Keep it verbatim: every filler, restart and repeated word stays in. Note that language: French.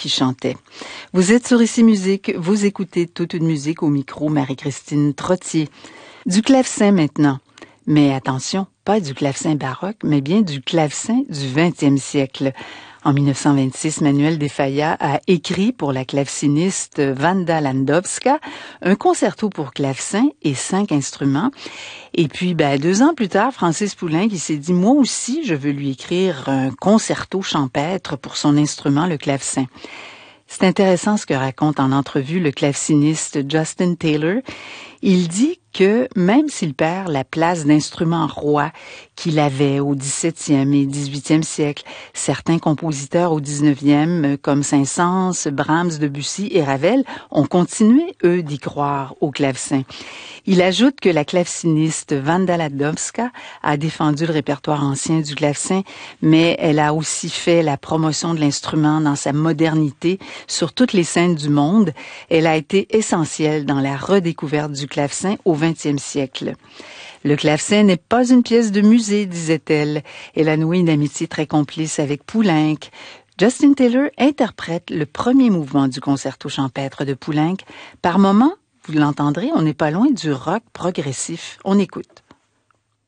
qui chantait. Vous êtes sur Ici Musique, vous écoutez Toute une musique au micro Marie-Christine Trottier. Du clavecin maintenant. Mais attention, pas du clavecin baroque, mais bien du clavecin du vingtième siècle. En mille neuf cent vingt-six, Manuel de Falla a écrit pour la claveciniste Wanda Landowska un concerto pour clavecin et cinq instruments. Et puis, ben, deux ans plus tard, Francis Poulenc, qui s'est dit, moi aussi, je veux lui écrire un concerto champêtre pour son instrument, le clavecin. C'est intéressant ce que raconte en entrevue le claveciniste Justin Taylor. Il dit que même s'il perd la place d'instrument roi qu'il avait au dix-septième et dix-huitième siècle, certains compositeurs au dix-neuvième, comme Saint-Saëns, Brahms, Debussy et Ravel, ont continué, eux, d'y croire au clavecin. Il ajoute que la claveciniste Wanda Landowska a défendu le répertoire ancien du clavecin, mais elle a aussi fait la promotion de l'instrument dans sa modernité sur toutes les scènes du monde. Elle a été essentielle dans la redécouverte du clavecin au vingtième siècle. Le clavecin n'est pas une pièce de musée, disait-elle. Elle a noué une amitié très complice avec Poulenc. Justin Taylor interprète le premier mouvement du concerto champêtre de Poulenc. Par moments, vous l'entendrez, on n'est pas loin du rock progressif. On écoute.